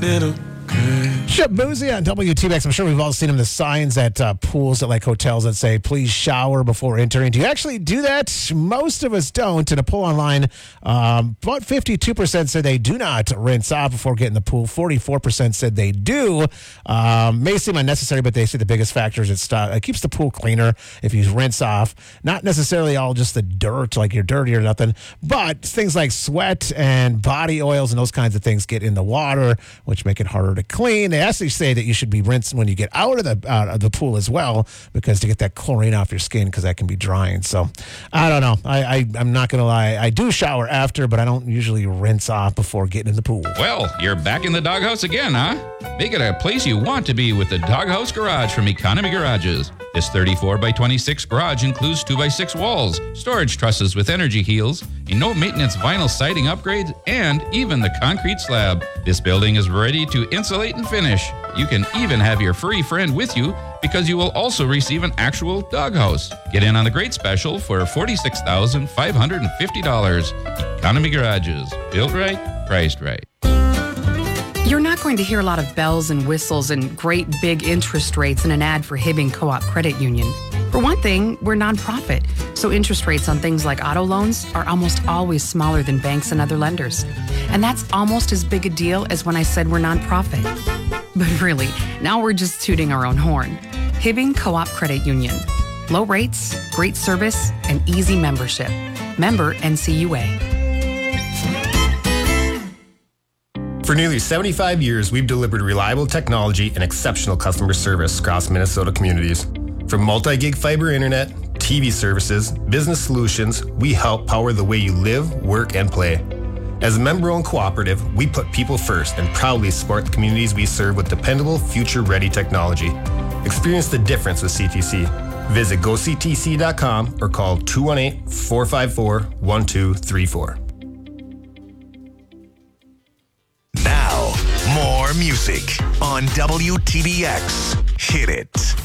little Shabuzi on WTBX. I'm sure we've all seen him, the signs at pools at like hotels that say, please shower before entering. Do you actually do that? Most of us don't. In a poll online, about 52% said they do not rinse off before getting in the pool. 44% said they do. May seem unnecessary, but they say the biggest factor is it keeps the pool cleaner if you rinse off. Not necessarily all just the dirt, like you're dirty or nothing, but things like sweat and body oils and those kinds of things get in the water, which make it harder to clean. They actually say that you should be rinsing when you get out of the pool as well, because to get that chlorine off your skin, because that can be drying. So I don't know. I'm not going to lie. I do shower after, but I don't usually rinse off before getting in the pool. Well, you're back in the doghouse again, huh? Make it a place you want to be with the Doghouse Garage from Economy Garages. This 34 by 26 garage includes 2 by 6 walls, storage trusses with energy heels, a no-maintenance vinyl siding upgrade, and even the concrete slab. This building is ready to insulate and finish. You can even have your furry friend with you because you will also receive an actual doghouse. Get in on the great special for $46,550. Economy Garages. Built right, priced right. You're not going to hear a lot of bells and whistles and great big interest rates in an ad for Hibbing Co-op Credit Union. For one thing, we're nonprofit, so interest rates on things like auto loans are almost always smaller than banks and other lenders. And that's almost as big a deal as when I said we're nonprofit. But really, now we're just tooting our own horn. Hibbing Co-op Credit Union. Low rates, great service, and easy membership. Member NCUA. For nearly 75 years, we've delivered reliable technology and exceptional customer service across Minnesota communities. From multi-gig fiber internet, TV services, business solutions, we help power the way you live, work, and play. As a member-owned cooperative, we put people first and proudly support the communities we serve with dependable, future-ready technology. Experience the difference with CTC. Visit goctc.com or call 218-454-1234. Now, more music on WTBX. Hit it.